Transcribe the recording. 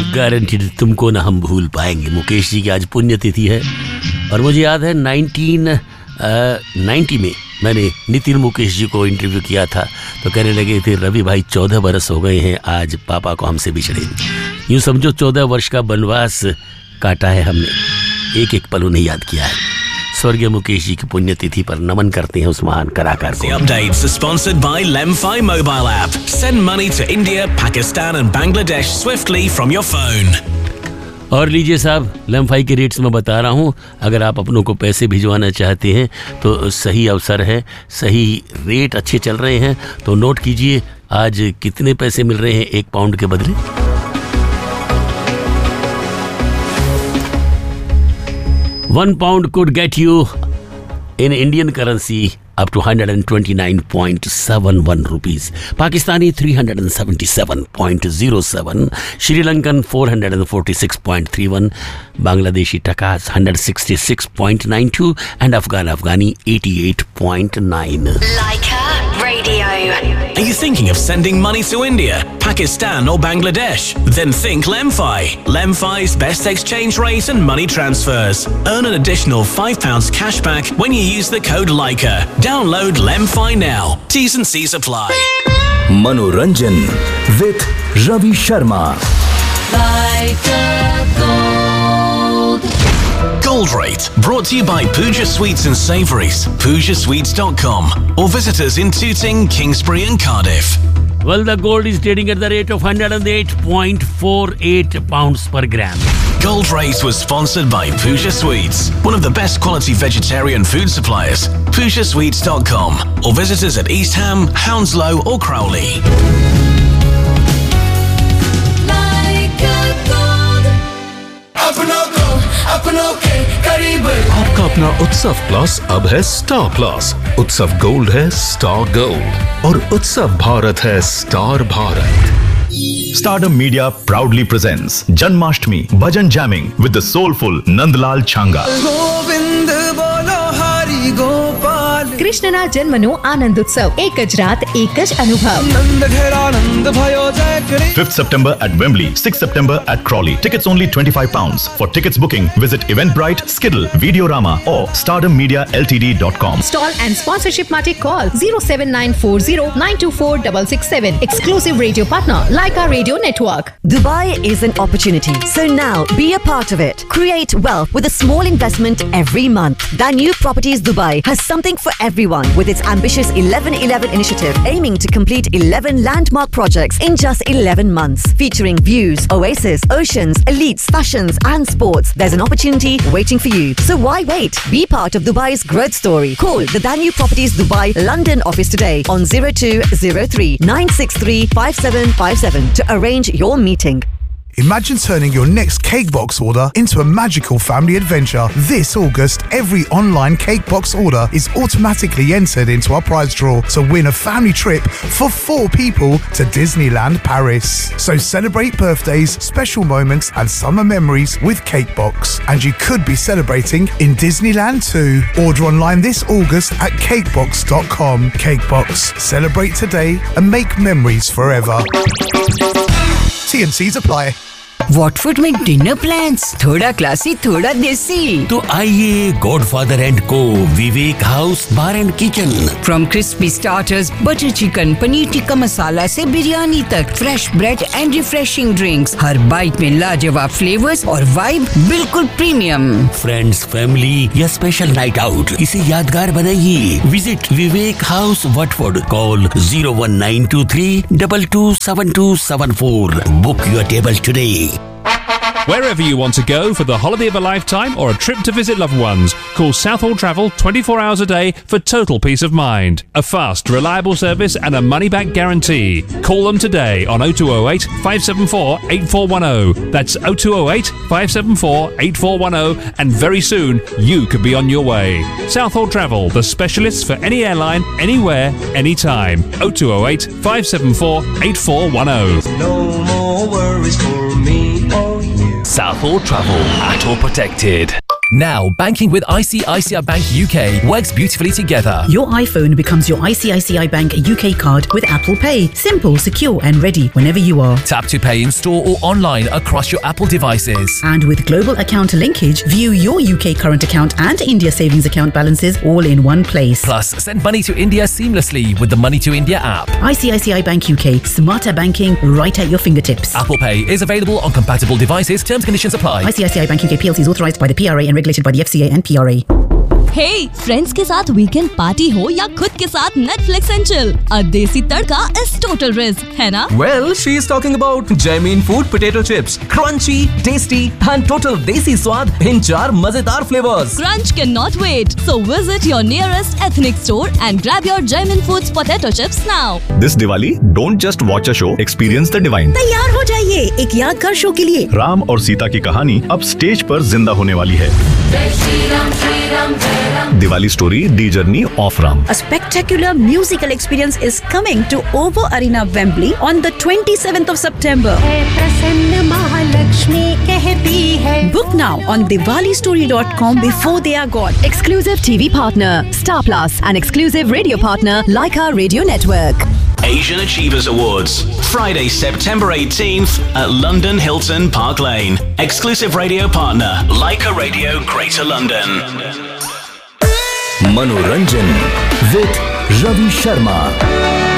Guaranteed तुमको ना हम भूल पाएंगे। मुकेश जी की आज पुण्यतिथि है और मुझे याद है 1990 में मैंने नितिन मुकेश जी को इंटरव्यू किया था तो कहने लगे थे रवि भाई 14 बरस हो गए हैं आज पापा को हमसे बिछड़े। यूँ समझो 14 वर्ष का वनवास काटा है हमने, एक एक पल उन्हें याद किया है। स्वर्गीय मुकेश जी की पुण्यतिथि पर नमन करते हैं उस महान कलाकार को। The updates are sponsored by Lemfi mobile app. Send money to India, Pakistan and Bangladesh swiftly from your phone. और लीजिए साहब, लेमफाई के रेट्स में बता रहा हूँ, अगर आप अपनों को पैसे भिजवाना चाहते हैं तो सही अवसर है, सही रेट अच्छे चल रहे हैं तो नोट कीजिए। आज कितने पैसे मिल रहे हैं 1 पाउंड के बदले? £1 could get you in Indian currency up to 129.71 rupees. Pakistani 377.07, Sri Lankan 446.31, Bangladeshi takas 166.92 and Afghani 88.9. Leica Radio. Are you thinking of sending money to India, Pakistan or Bangladesh? Then think Lemfi. Lemfi's best exchange rate and money transfers. Earn an additional £5 cashback when you use the code Leica. Download Lemfi now. T's and C's apply. Manoranjan with Ravi Sharma. Leica Gold. Gold Rate, brought to you by Pooja Sweets and Savouries, PoojaSweets.com, or visit us in Tooting, Kingsbury and Cardiff. Well, the gold is trading at the rate of 108.48 pounds per gram. Gold Rate was sponsored by Pooja Sweets, one of the best quality vegetarian food suppliers. PoojaSweets.com, or visit us at East Ham, Hounslow or Crowley. आपका अपना उत्सव plus अब है star plus. उत्सव gold है star gold और उत्सव भारत है star Bharat. Stardom Media proudly presents Janmashtami Bhajan Jamming with the soulful Nandlal Changa. કૃષ્ણના જન્મનો આનંદોત્સવ, એક જ રાત, એક જ અનુભવ. 5th September at Wembley, 6th September at Crawley. Tickets only £25. For tickets booking, visit Eventbrite, Skiddle, Videorama or StardomMediaLTD.com. Stall and sponsorship માટે call 07940924667. Exclusive radio partner Leica Radio Network. Dubai is an opportunity, so now be a part of it. Create wealth with a small investment every month. Danube Properties Dubai has something for everyone with its ambitious 11-11 initiative aiming to complete 11 landmark projects in just 11 months. Featuring views, oasis, oceans, elites, fashions and sports. There's an opportunity waiting for you. So why wait? Be part of Dubai's growth story. Call the Danube Properties Dubai London office today on 0203 963 5757 to arrange your meeting. Imagine turning your next cake box order into a magical family adventure. This August, every online cake box order is automatically entered into our prize draw to win a family trip for 4 people to Disneyland Paris. So celebrate birthdays, special moments and summer memories with Cakebox. And you could be celebrating in Disneyland too. Order online this August at cakebox.com. Cakebox. Celebrate today and make memories forever. T&Cs apply. Watford में dinner plans, थोड़ा classy थोड़ा देसी। तो आइए godfather and को, विवेक house bar and kitchen. From crispy starters, butter chicken, paneer tikka masala से बिरयानी तक, fresh bread and refreshing drinks, her bite में लाजवाब फ्लेवर्स और वाइब बिल्कुल प्रीमियम। फ्रेंड्स, फैमिली या स्पेशल नाइट आउट, इसे यादगार बनाइए। Visit Vivek house Watford, call 01923 227274. Book your table today. Wherever you want to go for the holiday of a lifetime or a trip to visit loved ones, call Southall Travel 24 hours a day for total peace of mind. A fast, reliable service and a money-back guarantee. Call them today on 0208 574 8410. That's 0208 574 8410, and very soon you could be on your way. Southall Travel, the specialists for any airline, anywhere, anytime. 0208 574 8410. No more worries for me or you. Southall Travel, ATOL protected. Now, banking with ICICI Bank UK works beautifully together. Your iPhone becomes your ICICI Bank UK card with Apple Pay. Simple, secure and ready whenever you are. Tap to pay in store or online across your Apple devices. And with global account linkage, view your UK current account and India savings account balances all in one place. Plus, send money to India seamlessly with the Money to India app. ICICI Bank UK. Smarter banking right at your fingertips. Apple Pay is available on compatible devices. Terms and conditions apply. ICICI Bank UK PLC is authorized by the PRA and regulated by the FCA and PRA. Hey, friends के साथ weekend party हो या खुद के साथ Netflix and chill, अ देसी तड़का is total risk, है ना? Well, she is talking about Jamin Food potato chips, crunchy, tasty and total desi स्वाद in 4 मजेदार flavors. Crunch cannot wait, so visit your nearest ethnic store and grab your Jamin Foods potato chips now. This Diwali, don't just watch a show, experience the divine. तैयार हो जाइए एक यादगार show के लिए। राम और सीता की कहानी अब स्टेज पर जिंदा होने वाली है। Diwali story, D Journey of Ram. A spectacular musical experience is coming to OVO Arena, Wembley on the 27th of September. Book now on diwalistory.com before they are gone. Exclusive TV partner, Star Plus, and exclusive radio partner, Leica Radio Network. Asian Achievers Awards, Friday, September 18th at London Hilton Park Lane. Exclusive radio partner, Leica Radio, Greater London. Manoranjan with Ravi Sharma.